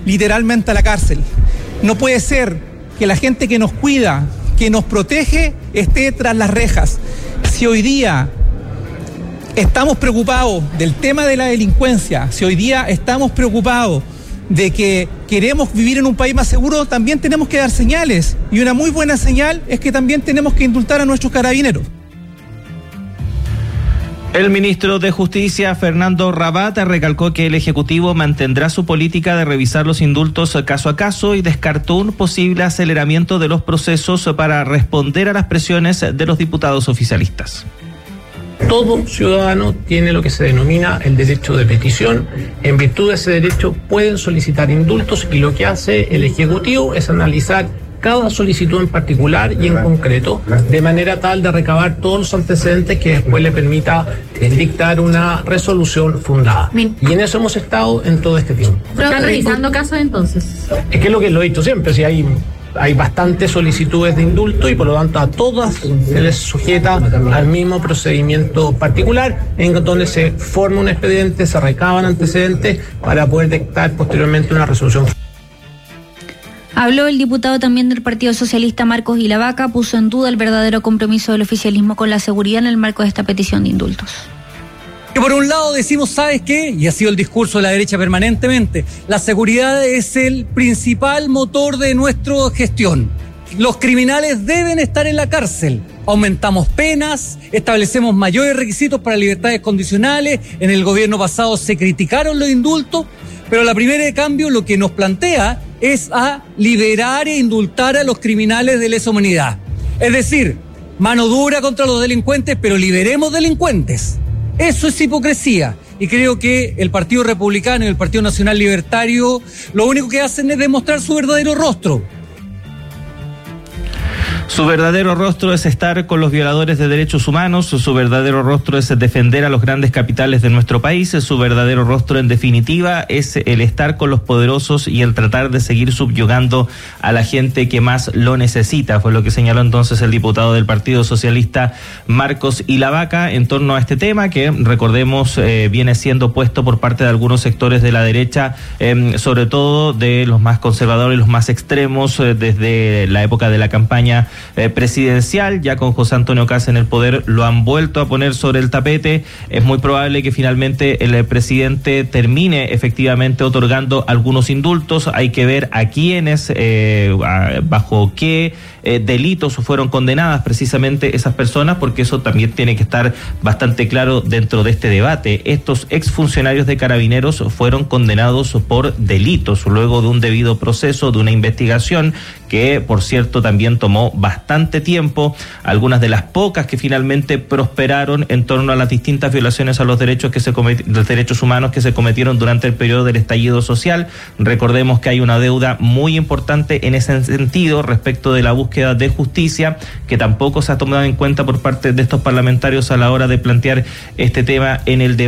literalmente a la cárcel. No puede ser que la gente que nos cuida, que nos protege, esté tras las rejas. Si hoy día estamos preocupados del tema de la delincuencia, si hoy día estamos preocupados de que queremos vivir en un país más seguro, también tenemos que dar señales. Y una muy buena señal es que también tenemos que indultar a nuestros carabineros. El ministro de Justicia, Fernando Rabat, recalcó que el Ejecutivo mantendrá su política de revisar los indultos caso a caso y descartó un posible aceleramiento de los procesos para responder a las presiones de los diputados oficialistas. Todo ciudadano tiene lo que se denomina el derecho de petición. En virtud de ese derecho pueden solicitar indultos y lo que hace el Ejecutivo es analizar cada solicitud en particular y en concreto, de manera tal de recabar todos los antecedentes que después le permita dictar una resolución fundada. Y en eso hemos estado en todo este tiempo. ¿Están revisando casos entonces? Es que es lo que lo he dicho siempre, si hay bastantes solicitudes de indulto y por lo tanto a todas se les sujeta al mismo procedimiento particular en donde se forma un expediente, se recaban antecedentes para poder dictar posteriormente una resolución. Habló el diputado también del Partido Socialista, Marcos Ilavaca, puso en duda el verdadero compromiso del oficialismo con la seguridad en el marco de esta petición de indultos. Que por un lado decimos, ¿sabes qué? Y ha sido el discurso de la derecha permanentemente, la seguridad es el principal motor de nuestra gestión. Los criminales deben estar en la cárcel. Aumentamos penas, establecemos mayores requisitos para libertades condicionales. En el gobierno pasado se criticaron los indultos, pero la primera de cambio lo que nos plantea es a liberar e indultar a los criminales de lesa humanidad. Es decir, mano dura contra los delincuentes, pero liberemos delincuentes. Eso es hipocresía. Y creo que el Partido Republicano y el Partido Nacional Libertario lo único que hacen es demostrar su verdadero rostro. Su verdadero rostro es estar con los violadores de derechos humanos, su verdadero rostro es defender a los grandes capitales de nuestro país, su verdadero rostro en definitiva es el estar con los poderosos y el tratar de seguir subyugando a la gente que más lo necesita, fue lo que señaló entonces el diputado del Partido Socialista, Marcos Ilavaca, en torno a este tema que, recordemos, viene siendo puesto por parte de algunos sectores de la derecha, sobre todo de los más conservadores y los más extremos, desde la época de la campaña presidencial, ya con José Antonio Kast en el poder, lo han vuelto a poner sobre el tapete. Es muy probable que finalmente el presidente termine efectivamente otorgando algunos indultos. Hay que ver a quiénes, bajo qué delitos fueron condenadas precisamente esas personas, porque eso también tiene que estar bastante claro dentro de este debate. Estos exfuncionarios de Carabineros fueron condenados por delitos, luego de un debido proceso, de una investigación que, por cierto, también tomó bastante tiempo, algunas de las pocas que finalmente prosperaron en torno a las distintas violaciones a los derechos los derechos humanos que se cometieron durante el periodo del estallido social. Recordemos que hay una deuda muy importante en ese sentido respecto de la búsqueda de justicia, que tampoco se ha tomado en cuenta por parte de estos parlamentarios a la hora de plantear este tema en el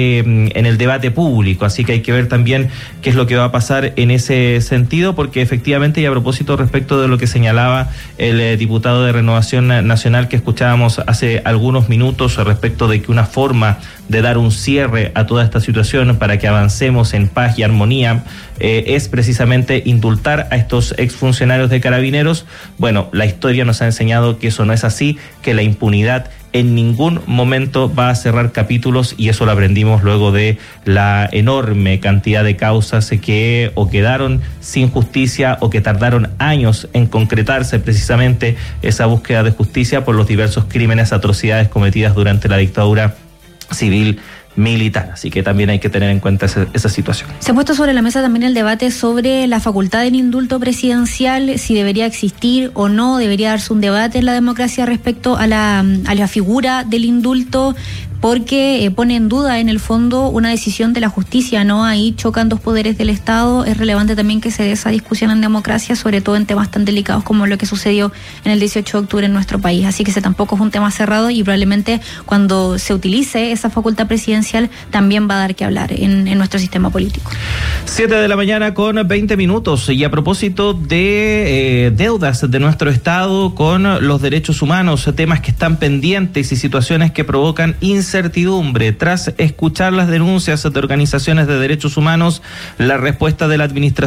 debate público. Así que hay que ver también qué es lo que va a pasar en ese sentido, porque efectivamente, y a propósito respecto de lo que señalaba el diputado de Renovación Nacional que escuchábamos hace algunos minutos respecto de que una forma de dar un cierre a toda esta situación para que avancemos en paz y armonía es precisamente indultar a estos exfuncionarios de Carabineros. Bueno, la historia nos ha enseñado que eso no es así, que la impunidad en ningún momento va a cerrar capítulos, y eso lo aprendimos luego de la enorme cantidad de causas que o quedaron sin justicia o que tardaron años en concretarse precisamente esa búsqueda de justicia por los diversos crímenes, atrocidades cometidas durante la dictadura civil militar. Así que también hay que tener en cuenta esa situación. Se ha puesto sobre la mesa también el debate sobre la facultad del indulto presidencial, si debería existir o no, debería darse un debate en la democracia respecto a la figura del indulto, porque pone en duda en el fondo una decisión de la justicia, ¿no? Ahí chocan dos poderes del Estado. Es relevante también que se dé esa discusión en democracia, sobre todo en temas tan delicados como lo que sucedió en el 18 de octubre en nuestro país. Así que ese tampoco es un tema cerrado, y probablemente cuando se utilice esa facultad presidencial también va a dar que hablar en nuestro sistema político. 7:20 a.m. Y a propósito de deudas de nuestro Estado con los derechos humanos, temas que están pendientes y situaciones que provocan incertidumbre. Tras escuchar las denuncias de organizaciones de derechos humanos, la respuesta de la administración